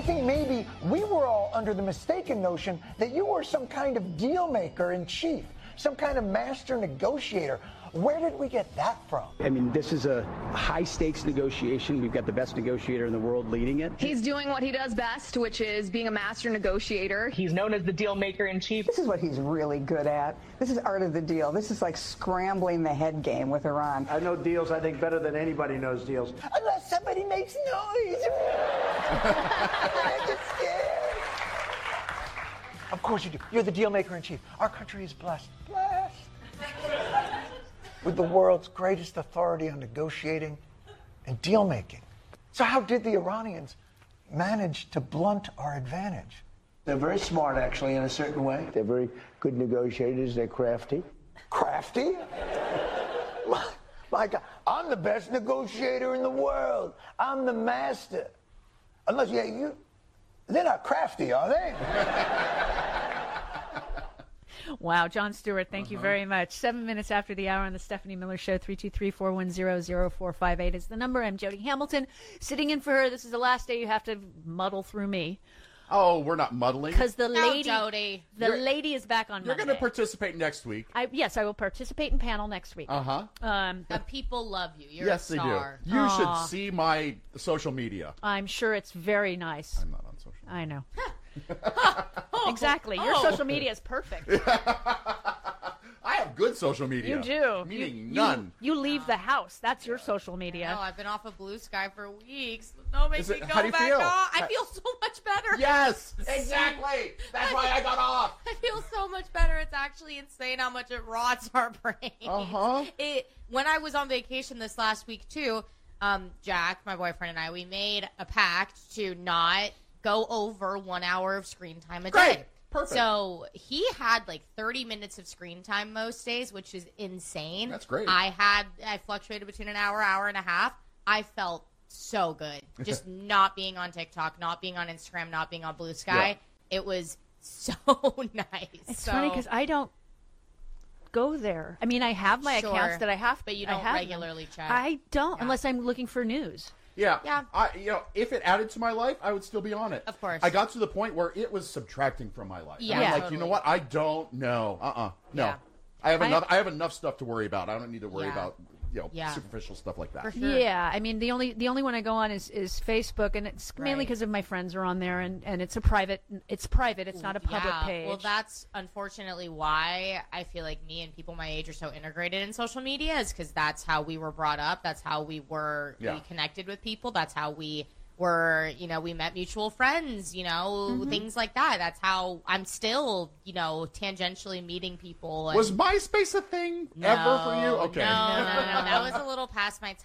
think maybe we were all under the mistaken notion that you were some kind of deal maker in chief, some kind of master negotiator. Where did we get that from? I mean, this is a high-stakes negotiation. We've got the best negotiator in the world leading it. He's doing what he does best, which is being a master negotiator. He's known as the deal maker in chief. This is what he's really good at. This is art of the deal. This is like scrambling the head game with Iran. I know deals, I think, better than anybody knows deals. Unless somebody makes noise. I'm just scared. Of course you do. You're the deal maker in chief. Our country is blessed. With the world's greatest authority on negotiating and deal making. So how did the Iranians manage to blunt our advantage? They're very smart, actually, in a certain way. They're very good negotiators. They're crafty. Crafty? My God, I'm the best negotiator in the world. I'm the master. Unless, they're not crafty, are they? Wow, Jon Stewart, thank you very much. 7 minutes after the hour on the Stephanie Miller Show, 323-410-0458 is the number. I'm Jody Hamilton, sitting in for her. This is the last day you have to muddle through me. Oh, we're not muddling. Because the lady, Jody. the lady is back on You're Monday. going to participate next week. Yes, I will participate in panel next week. The people love you. You're yes, a star. They do. You should see my social media. I'm sure it's very nice. I'm not on social media. I know. Exactly. Your social media is perfect. I have good social media. You do. Meaning none. You leave the house. That's your social media. No, I've been off of Blue Sky for weeks. Don't make me go how do you back feel? on. I feel so much better. Yes, exactly. That's why I got off. I feel so much better. It's actually insane how much it rots our brains. When I was on vacation this last week too, Jack, my boyfriend, and I, we made a pact to not go over 1 hour of screen time a day. Perfect. So he had like 30 minutes of screen time most days, which is insane. That's great. I fluctuated between an hour, hour and a half. I felt so good. Just not being on TikTok, not being on Instagram, not being on Blue Sky. Yeah. It was so nice. It's funny because I don't go there. I mean, I have my accounts that I have, but you don't regularly check. I don't unless I'm looking for news. Yeah. If it added to my life, I would still be on it. Of course. I got to the point where it was subtracting from my life. Yeah. And I'm like, totally. you know what? I don't know. No. Yeah. I have enough stuff to worry about. I don't need to worry about superficial stuff like that. For sure. Yeah, I mean the only one I go on is Facebook, and it's mainly because of my friends are on there, and it's private. It's not a public page. Well, that's unfortunately why I feel like me and people my age are so integrated in social media, is because that's how we were brought up. That's how we were we connected with people. That's how we were, we met mutual friends, things like that. That's how I'm still, tangentially meeting people. Was MySpace a thing ever for you? Okay. No. That was a little past my time.